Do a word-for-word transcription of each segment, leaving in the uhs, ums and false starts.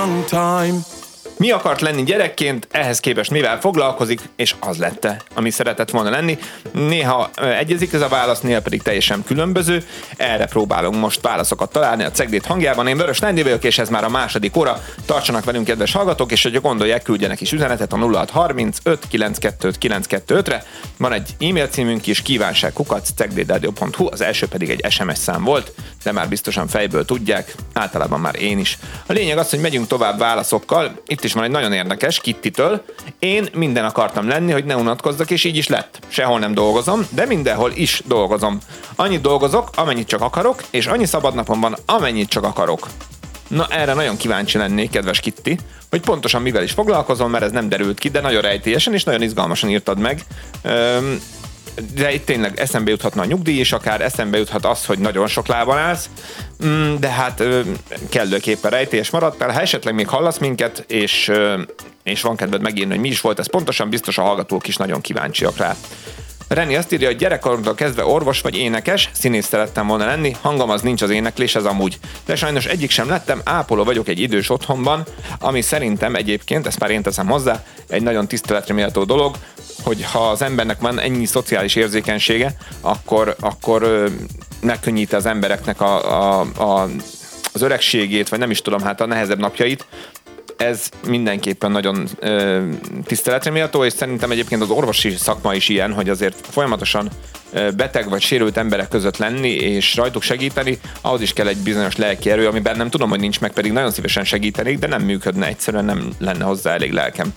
long time. Mi akart lenni gyerekként, ehhez képest mivel foglalkozik, és az lett, ami szeretett volna lenni. Néha egyezik ez a válasz, néha pedig teljesen különböző. Erre próbálunk most válaszokat találni a Cegléd hangjában. Én Vörös Nándi vagyok, és ez már a második óra. Tartsanak velünk, kedves hallgatók, és hogyha gondolják, küldjenek is üzenetet a nulla hat harminc öt kilenckettő kilenckettő-re. Van egy e-mail címünk is, kívánság kukac ceglédradio pont hu, az első pedig egy es em es szám volt, de már biztosan fejből tudják, általában már én is. A lényeg az, hogy megyünk tovább válaszokkal. Itt is van egy nagyon érdekes, Kittitől. Én minden akartam lenni, hogy ne unatkozzak, és így is lett. Sehol nem dolgozom, de mindenhol is dolgozom. Annyit dolgozok, amennyit csak akarok, és annyi szabadnapom van, amennyit csak akarok. Na, erre nagyon kíváncsi lennék, kedves Kitti, hogy pontosan mivel is foglalkozom, mert ez nem derült ki, de nagyon rejtélyesen és nagyon izgalmasan írtad meg. Üm, de itt tényleg eszembe juthatna a nyugdíj is, akár eszembe juthat az, hogy nagyon sok lábon állsz, de hát kellőképpen rejtélyes maradtál. Ha esetleg még hallasz minket, és, és van kedved megírni, hogy mi is volt ez pontosan, biztos a hallgatók is nagyon kíváncsiak rá. Reni azt írja, hogy gyerekkoromtól kezdve orvos vagy énekes, színész szerettem volna lenni, hangom az nincs az éneklés, ez amúgy. De sajnos egyik sem lettem, ápoló vagyok egy idős otthonban, ami szerintem egyébként, ezt már én teszem hozzá, egy nagyon tiszteletre méltó dolog, hogy ha az embernek van ennyi szociális érzékenysége, akkor, akkor megkönnyíti az embereknek a, a, a, az öregségét, vagy nem is tudom, hát a nehezebb napjait. Ez mindenképpen nagyon ö, tiszteletre méltó, és szerintem egyébként az orvosi szakma is ilyen, hogy azért folyamatosan ö, beteg vagy sérült emberek között lenni, és rajtuk segíteni, ahhoz is kell egy bizonyos lelki erő, amiben nem tudom, hogy nincs meg, pedig nagyon szívesen segítenék, de nem működne, egyszerűen nem lenne hozzá elég lelkem.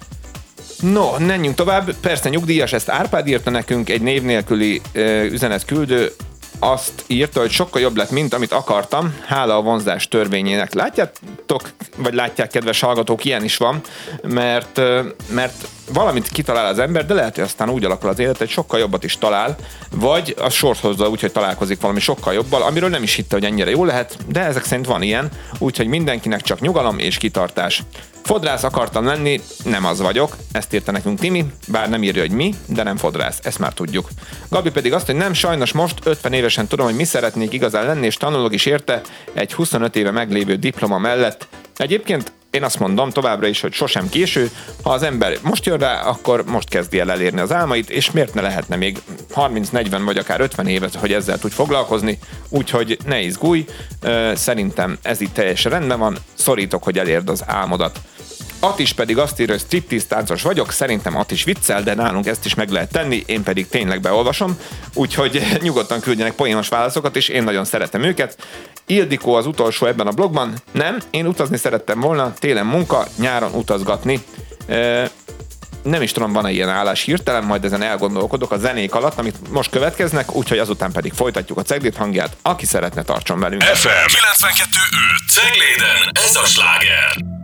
No, menjünk tovább. Persze nyugdíjas, ezt Árpád írta nekünk, egy név nélküli ö, üzenetküldő. Azt írta, hogy sokkal jobb lett, mint amit akartam, hála a vonzás törvényének. Látjátok, vagy látják, kedves hallgatók, ilyen is van, mert, mert valamit kitalál az ember, de lehet, hogy aztán úgy alakul az élet, hogy sokkal jobbat is talál, vagy a sort hozza úgy, hogy találkozik valami sokkal jobbal, amiről nem is hitte, hogy ennyire jó lehet, de ezek szerint van ilyen, úgyhogy mindenkinek csak nyugalom és kitartás. Fodrász akartam lenni, nem az vagyok, ezt írta nekünk Timi, bár nem írja, hogy mi, de nem fodrász, ezt már tudjuk. Gabi pedig azt, hogy nem, sajnos most ötven évesen tudom, hogy mi szeretnék igazán lenni, és tanulok is érte egy huszonöt éve meglévő diploma mellett. Egyébként én azt mondom továbbra is, hogy sosem késő, ha az ember most jön rá, akkor most kezdi el elérni az álmait, és miért ne lehetne még harminc, negyven vagy akár ötven évet, hogy ezzel tudj foglalkozni, úgyhogy ne izgulj, szerintem ez itt teljesen rendben van, szorítok, hogy elérd az álmodat. Atis pedig azt írja, hogy striptease táncos vagyok, szerintem Atis viccel, de nálunk ezt is meg lehet tenni, én pedig tényleg beolvasom, úgyhogy nyugodtan küldjenek poénos válaszokat, és én nagyon szeretem őket. Ildikó az utolsó ebben a blogban, nem, én utazni szerettem volna, télen munka, nyáron utazgatni. E- nem is tudom, van-e ilyen állás hirtelen, majd ezen elgondolkodok a zenék alatt, amit most következnek, úgyhogy azután pedig folytatjuk a Cegléd hangját, aki szeretne tartson velünk. ef em kilencvenkettő öt Cegléden, ez a sláger.